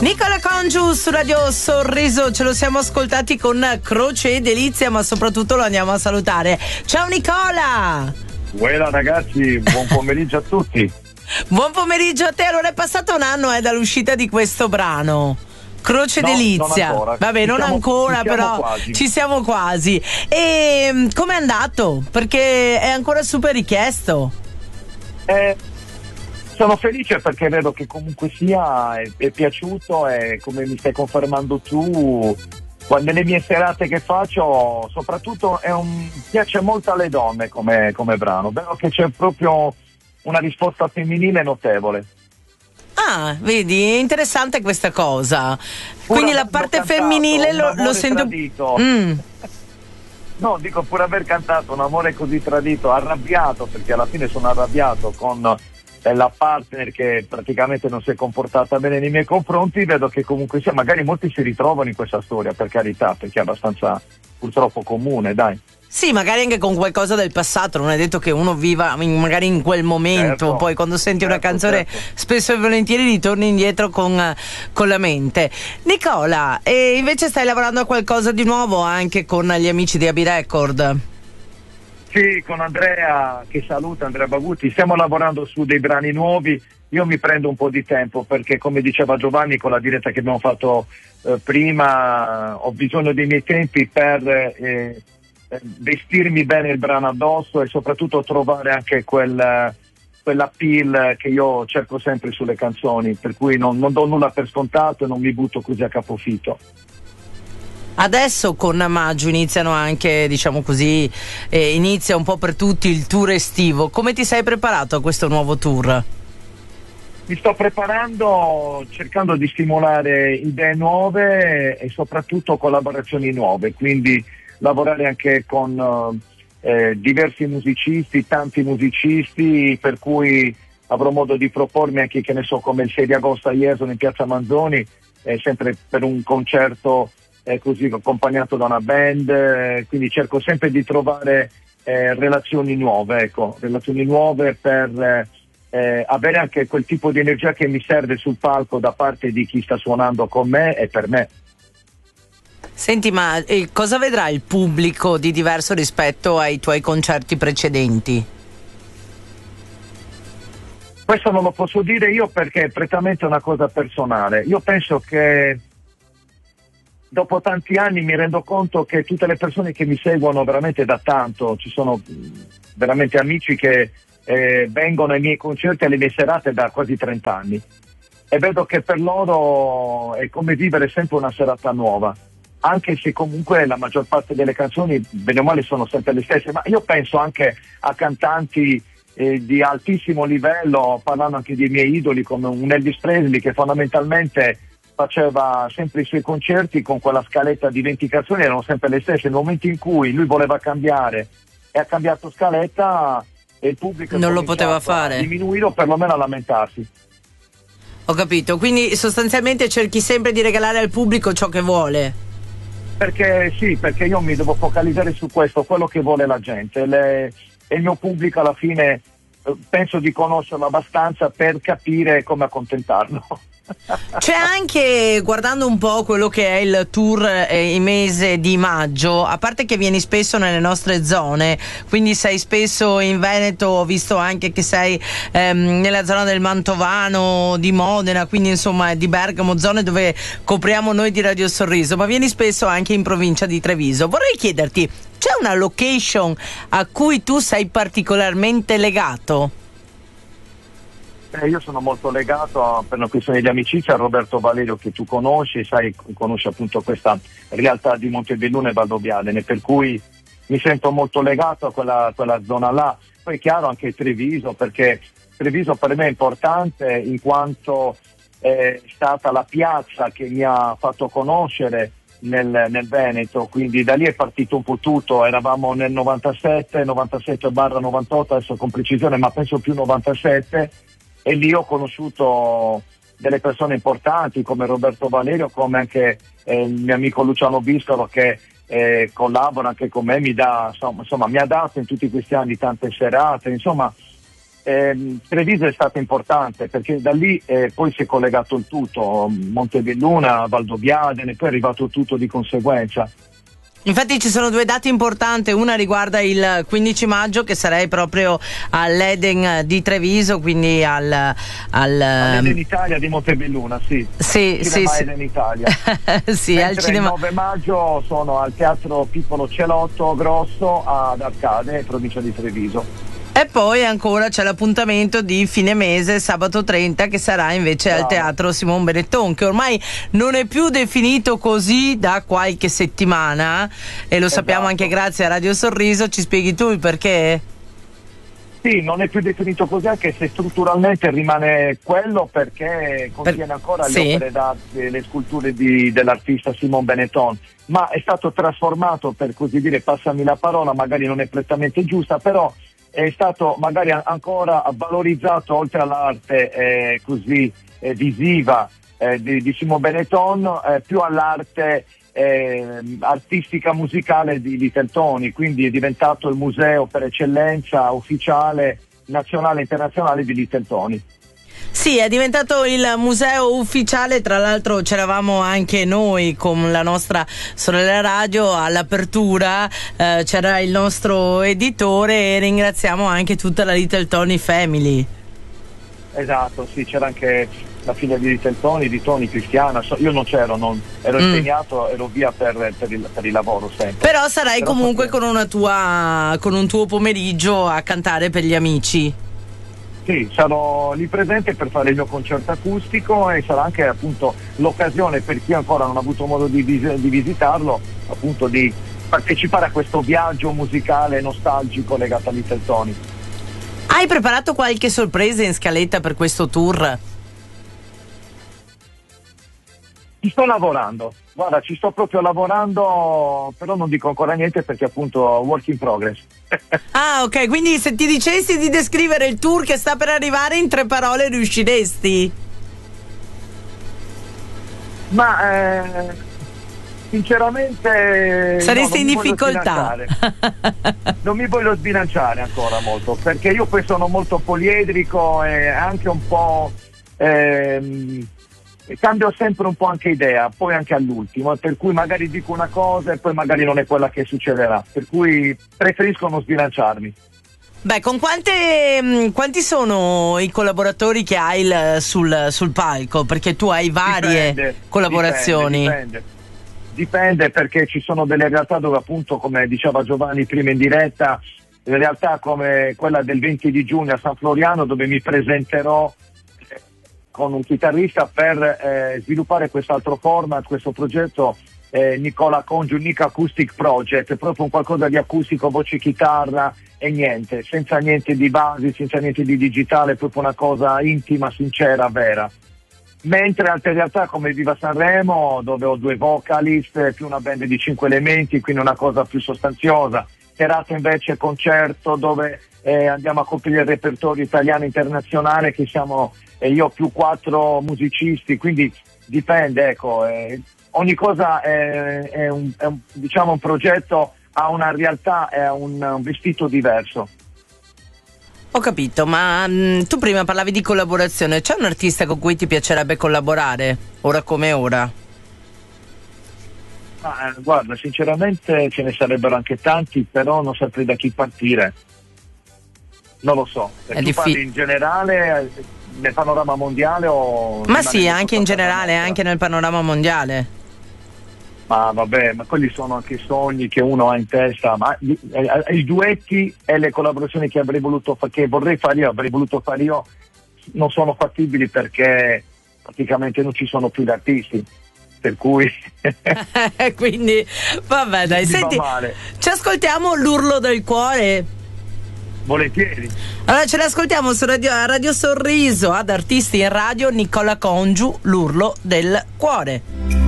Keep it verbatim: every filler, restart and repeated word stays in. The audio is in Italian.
Nicola Congiu su Radio Sorriso, ce lo siamo ascoltati con Croce e Delizia, ma soprattutto lo andiamo a salutare. Ciao Nicola! Buona ragazzi, buon pomeriggio a tutti. Buon pomeriggio a te. Allora è passato un anno eh, dall'uscita di questo brano Croce no, Delizia. non ancora. Vabbè, ci non siamo, ancora, ci siamo però quasi. ci siamo quasi. E com'è andato? Perché è ancora super richiesto. Eh, sono felice perché vedo che comunque sia è, è piaciuto, e come mi stai confermando tu, quando nelle mie serate che faccio, soprattutto è un, piace molto alle donne come, come brano. Vedo che c'è proprio una risposta femminile notevole. Ah, vedi, è interessante questa cosa. Pur Quindi la avendo parte cantato femminile un lo, amore lo sento. tradito. Mm. No, dico, pur aver cantato un amore così tradito, arrabbiato, perché alla fine sono arrabbiato con eh, la partner che praticamente non si è comportata bene nei miei confronti, vedo che comunque sia, magari molti si ritrovano in questa storia, per carità, perché è abbastanza purtroppo comune, dai. Sì, magari anche con qualcosa del passato, non è detto che uno viva in- magari in quel momento, Certo, poi quando senti una certo, canzone certo. spesso e volentieri ritorni indietro con, eh, con la mente. Nicola, e invece stai lavorando a qualcosa di nuovo anche con gli amici di Abi Record? Sì, con Andrea, che saluta, Andrea Bagutti, stiamo lavorando su dei brani nuovi. Io mi prendo un po' di tempo perché, come diceva Giovanni con la diretta che abbiamo fatto eh, prima, ho bisogno dei miei tempi per eh, vestirmi bene il brano addosso e soprattutto trovare anche quel, quell'appeal che io cerco sempre sulle canzoni, per cui non, non do nulla per scontato e non mi butto così a capofitto. Adesso con Maggio iniziano anche, diciamo così, eh, inizia un po' per tutti il tour estivo. Come ti sei preparato a questo nuovo tour? Mi sto preparando cercando di stimolare idee nuove e soprattutto collaborazioni nuove, quindi lavorare anche con eh, diversi musicisti, tanti musicisti, per cui avrò modo di propormi anche, che ne so, come il sei di agosto a Jesolo in Piazza Manzoni, eh, sempre per un concerto eh, così accompagnato da una band, eh, quindi cerco sempre di trovare eh, relazioni nuove, ecco, relazioni nuove per eh, eh, avere anche quel tipo di energia che mi serve sul palco da parte di chi sta suonando con me e per me. Senti, ma eh, cosa vedrà il pubblico di diverso rispetto ai tuoi concerti precedenti? Questo non lo posso dire io perché è prettamente una cosa personale. Io penso che dopo tanti anni mi rendo conto che tutte le persone che mi seguono veramente da tanto, ci sono veramente amici che eh, vengono ai miei concerti e alle mie serate da quasi trenta anni, e vedo che per loro è come vivere sempre una serata nuova, anche se comunque la maggior parte delle canzoni bene o male sono sempre le stesse. Ma io penso anche a cantanti eh, di altissimo livello, parlando anche dei miei idoli come un Elvis Presley, che fondamentalmente faceva sempre i suoi concerti con quella scaletta di venti canzoni, erano sempre le stesse. Nel momento in cui lui voleva cambiare e ha cambiato scaletta, e il pubblico non lo poteva fare, a diminuire o perlomeno a lamentarsi. Ho capito, quindi sostanzialmente cerchi sempre di regalare al pubblico ciò che vuole. Perché sì, perché io mi devo focalizzare su questo, quello che vuole la gente, le, e il mio pubblico alla fine eh, penso di conoscerlo abbastanza per capire come accontentarlo. C'è anche, guardando un po' quello che è il tour eh, il mese di maggio, a parte che vieni spesso nelle nostre zone, quindi sei spesso in Veneto, ho visto anche che sei ehm, nella zona del Mantovano, di Modena, quindi insomma di Bergamo, zone dove copriamo noi di Radio Sorriso, ma vieni spesso anche in provincia di Treviso. Vorrei chiederti, c'è una location a cui tu sei particolarmente legato? Eh, io sono molto legato a, per una questione di amicizia, a Roberto Valerio, che tu conosci, sai, conosci appunto questa realtà di Montebelluna e Valdobbiadene, per cui mi sento molto legato a quella, quella zona là. Poi è chiaro anche Treviso, perché Treviso per me è importante in quanto è stata la piazza che mi ha fatto conoscere nel, nel Veneto, quindi da lì è partito un po' tutto. Eravamo nel novantasette, novantasette novantotto, adesso con precisione, ma penso più novantasette, e lì ho conosciuto delle persone importanti come Roberto Valerio, come anche eh, il mio amico Luciano Biscolo, che eh, collabora anche con me, mi dà, insomma, insomma mi ha dato in tutti questi anni tante serate, insomma ehm, Treviso è stato importante perché da lì eh, poi si è collegato il tutto, Montebelluna, Valdobbiadene, poi è arrivato tutto di conseguenza. Infatti ci sono due date importanti, una riguarda il quindici maggio che sarei proprio all'Eden di Treviso, quindi al... al all'Eden Italia di Montebelluna, sì. Sì, sì, sì. Eden Italia. Sì, mentre al cinema... il nove maggio sono al Teatro Piccolo Celotto Grosso ad Arcade, provincia di Treviso. E poi ancora c'è l'appuntamento di fine mese, sabato trenta, che sarà invece Bravo. al Teatro Simon Benetton, che ormai non è più definito così da qualche settimana, e lo esatto. sappiamo anche grazie a Radio Sorriso. Ci spieghi tu il perché? Sì, non è più definito così, anche se strutturalmente rimane quello, perché contiene per... ancora le sì. opere d'arte, le sculture di, dell'artista Simon Benetton, ma è stato trasformato, per così dire, passami la parola, magari non è prettamente giusta, però è stato magari ancora valorizzato, oltre all'arte eh, così eh, visiva eh, di, di Simon Benetton, eh, più all'arte eh, artistica musicale di Little Tony, quindi è diventato il museo per eccellenza ufficiale nazionale e internazionale di Little Tony. Sì, è diventato il museo ufficiale, tra l'altro c'eravamo anche noi con la nostra sorella radio all'apertura, eh, c'era il nostro editore, e ringraziamo anche tutta la Little Tony Family. Esatto, sì, c'era anche la figlia di Little Tony, di Tony Cristiana, io non c'ero, non, ero mm. impegnato, ero via per, per, il, per il lavoro sempre. Però sarai Però comunque con, una tua, con un tuo pomeriggio a cantare per gli amici. Sì, sarò lì presente per fare il mio concerto acustico, e sarà anche appunto l'occasione per chi ancora non ha avuto modo di, vis- di visitarlo, appunto di partecipare a questo viaggio musicale nostalgico legato a Little Tony. Hai preparato qualche sorpresa in scaletta per questo tour? Ci sto lavorando, guarda, ci sto proprio lavorando, però non dico ancora niente perché appunto work in progress. Ah, ok, quindi se ti dicessi di descrivere il tour che sta per arrivare in tre parole riusciresti? Ma eh, sinceramente saresti no, in difficoltà. Non mi voglio sbilanciare ancora molto, perché io poi sono molto poliedrico e anche un po' ehm, cambio sempre un po' anche idea, poi anche all'ultimo, per cui magari dico una cosa e poi magari non è quella che succederà, per cui preferisco non sbilanciarmi. Beh, con quante, quanti sono i collaboratori che hai il, sul, sul palco? Perché tu hai varie dipende, collaborazioni. Dipende, dipende. Dipende, perché ci sono delle realtà dove appunto, come diceva Giovanni prima in diretta, delle realtà come quella del venti di giugno a San Floriano, dove mi presenterò con un chitarrista per eh, sviluppare quest'altro format, questo progetto eh, Nicola Congiu Nick Acoustic Project, proprio un qualcosa di acustico, voce, chitarra e niente, senza niente di basi, senza niente di digitale, proprio una cosa intima, sincera, vera. Mentre altre realtà come Viva Sanremo, dove ho due vocalist più una band di cinque elementi, quindi una cosa più sostanziosa. Serata invece concerto dove eh, andiamo a coprire il repertorio italiano e internazionale, che siamo e io più quattro musicisti, quindi dipende, ecco, eh, ogni cosa è, è, un, è un, diciamo un progetto, ha una realtà, è un, un vestito diverso. Ho capito, ma mh, tu prima parlavi di collaborazione, c'è un artista con cui ti piacerebbe collaborare, ora come ora? Ma, eh, guarda, sinceramente ce ne sarebbero anche tanti, però non saprei da chi partire. Non lo so, se tu diffi- parli in generale nel panorama mondiale o... Ma sì, anche in generale, anche nel panorama mondiale. Ma vabbè, ma quelli sono anche sogni che uno ha in testa, ma i, eh, i duetti e le collaborazioni che avrei voluto fa- che vorrei fare io, avrei voluto fare io, non sono fattibili perché praticamente non ci sono più gli artisti. Per cui quindi vabbè, dai, senti, ci ascoltiamo l'Urlo del Cuore. Volentieri. Allora ce l'ascoltiamo su Radio, Radio Sorriso, ad Artisti in Radio, Nicola Congiu, l'Urlo del Cuore.